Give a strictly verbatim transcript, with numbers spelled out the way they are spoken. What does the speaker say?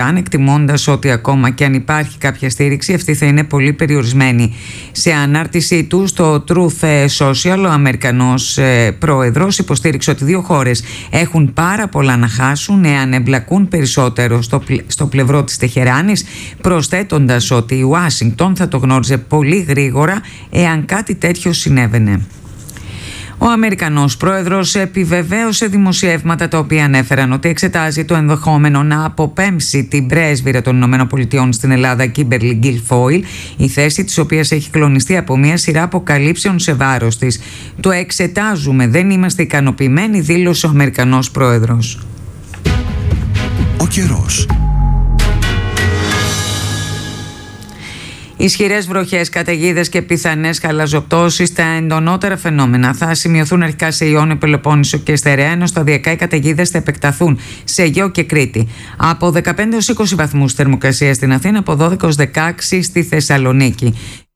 εκτιμώντας ότι ακόμα και αν υπάρχει κάποια στήριξη, αυτή θα είναι πολύ περιορισμένη. Σε ανάρτησή του στο Truth Social, ο Αμερικανός πρόεδρος υποστήριξε ότι δύο χώρες έχουν πάρα πολλά να χάσουν εάν εμπλακούν περισσότερο στο, στο πλευρό της Τεχεράνης, προσθέτοντας ότι η Ουάσιγκτον θα το γνώριζε πολύ γρήγορα εάν κάτι τέτοιο συνέβαινε. Ο Αμερικανός πρόεδρος επιβεβαίωσε δημοσιεύματα τα οποία ανέφεραν ότι εξετάζει το ενδεχόμενο να αποπέμψει την πρέσβυρα των ΗΠΑ στην Ελλάδα, Κίμπερλι Γκίλφόιλ, η θέση της οποίας έχει κλονιστεί από μια σειρά αποκαλύψεων σε βάρος της. Το εξετάζουμε, δεν είμαστε ικανοποιημένοι, δήλωσε ο Αμερικανός πρόεδρος. Ο καιρός. Ισχυρές βροχές, καταιγίδες και πιθανές χαλαζοπτώσεις, τα εντονότερα φαινόμενα θα σημειωθούν αρχικά σε Ιόνιο, Πελοπόννησο και Στερεά, ενώ σταδιακά οι καταιγίδες θα επεκταθούν σε Αιγαίο και Κρήτη. Από δεκαπέντε έως είκοσι βαθμούς θερμοκρασία στην Αθήνα, από δώδεκα έως δεκαέξι στη Θεσσαλονίκη.